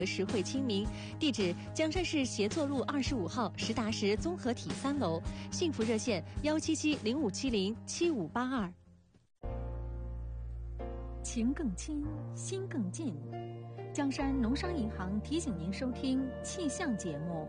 实惠亲民，地址江山市协作路25号实达实综合体3楼，幸福热线17705707582。 情更亲，心更近。江山农商银行提醒您收听气象节目。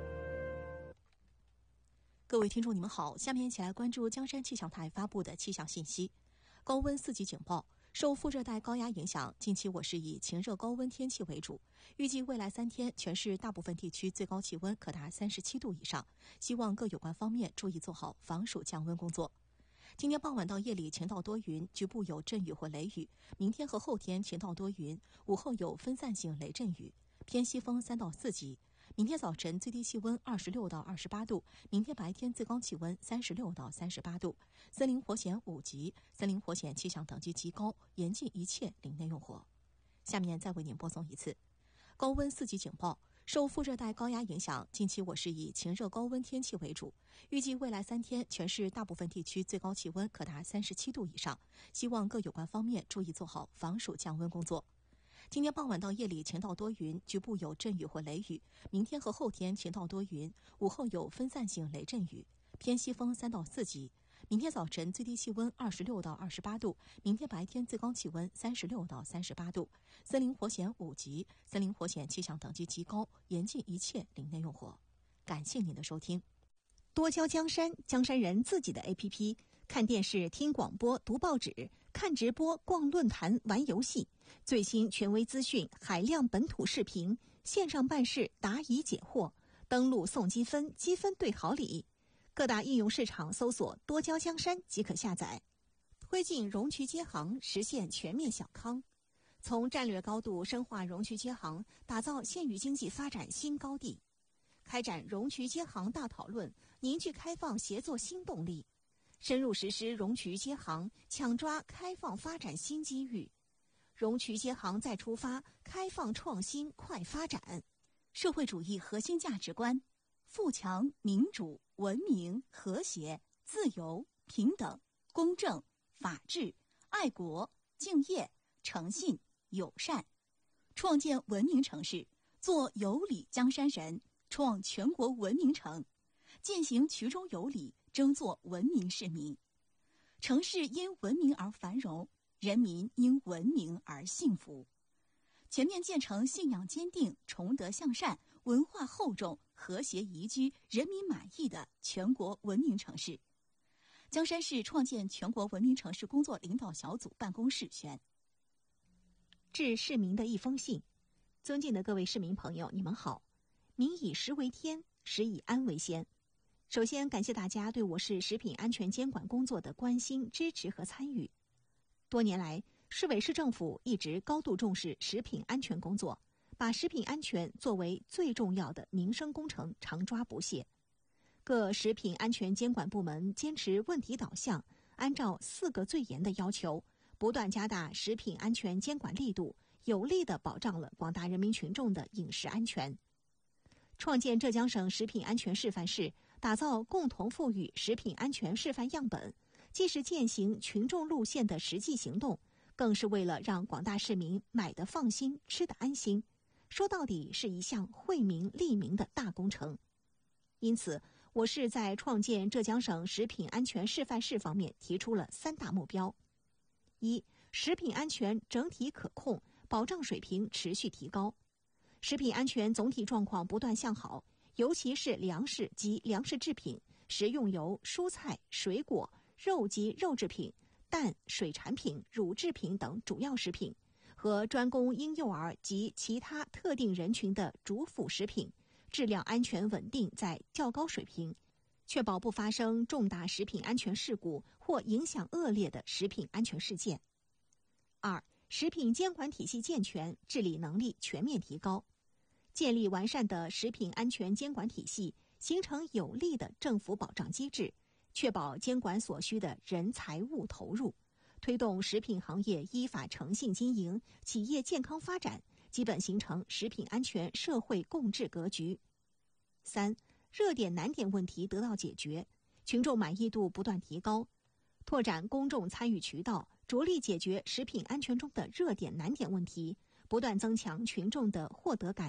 各位听众，你们好，下面一起来关注江山气象台发布的气象信息。高温4级警报。受副热带高压影响，近期我市以晴热高温天气为主，预计未来3天全市大部分地区最高气温可达37度以上，希望各有关方面注意做好防暑降温工作。今天傍晚到夜里晴到多云，局部有阵雨或雷雨，明天和后天晴到多云，午后有分散性雷阵雨，偏西风3到4级。明天早晨最低气温26到28度，明天白天最高气温36到38度，森林火险5级，森林火险气象等级极高，严禁一切林内用火。下面再为您播送一次高温4级警报。受副热带高压影响，近期我市以晴热高温天气为主，预计未来3天全市大部分地区最高气温可达37度以上，希望各有关方面注意做好防暑降温工作。今天傍晚到夜里晴到多云，局部有阵雨或雷雨，明天和后天晴到多云，午后有分散性雷阵雨，偏西风3到4级。明天早晨最低气温26到28度，明天白天最高气温36到38度，森林火险5级，森林火险气象等级极高，严禁一切林内用火。感谢您的收听。 多交江山，江山人自己的 APP， 看电视、听广播、读报纸，看直播、逛论坛、玩游戏，最新权威资讯，海量本土视频，线上办事，答疑解惑，登录送积分，积分兑好礼。各大应用市场搜索多交江山即可下载。推进容渠接航，实现全面小康，从战略高度深化容渠接航，打造县域经济发展新高地。开展容渠接航大讨论，凝聚开放协作新动力，深入实施容渠接航，抢抓开放发展新机遇。容渠接航再出发，开放创新快发展。 社会主义核心价值观：富强、民主、文明、和谐、自由、平等、公正、法治、爱国、敬业、诚信、友善。创建文明城市，做有礼江山人，创全国文明城，践行衢中有礼，争做文明市民。城市因文明而繁荣，人民因文明而幸福。全面建成信仰坚定、崇德向善、文化厚重、和谐宜居、人民满意的全国文明城市。江山市创建全国文明城市工作领导小组办公室宣。 致市民的一封信。尊敬的各位市民朋友，你们好。民以食为天，食以安为先。首先感谢大家对我市食品安全监管工作的关心、支持和参与。多年来，市委市政府一直高度重视食品安全工作，把食品安全作为最重要的民生工程，常抓不懈。各食品安全监管部门坚持问题导向，按照4个最严的要求，不断加大食品安全监管力度，有力地保障了广大人民群众的饮食安全。创建浙江省食品安全示范室，打造共同富裕食品安全示范样本，既是践行群众路线的实际行动，更是为了让广大市民买得放心、吃得安心。说到底是一项惠民利民的大工程。因此，我市在创建浙江省食品安全示范室方面提出了3大目标：一、食品安全整体可控，保障水平持续提高。食品安全总体状况不断向好，尤其是粮食及粮食制品、食用油、蔬菜、水果、肉及肉制品、蛋、水产品、乳制品等主要食品和专供婴幼儿及其他特定人群的主辅食品，质量安全稳定在较高水平，确保不发生重大食品安全事故或影响恶劣的食品安全事件。二、食品监管体系健全，治理能力全面提高。建立完善的食品安全监管体系，形成有力的政府保障机制，确保监管所需的人财物投入，推动食品行业依法诚信经营，企业健康发展，基本形成食品安全社会共治格局。三、热点难点问题得到解决，群众满意度不断提高，拓展公众参与渠道，着力解决食品安全中的热点难点问题，不断增强群众的获得感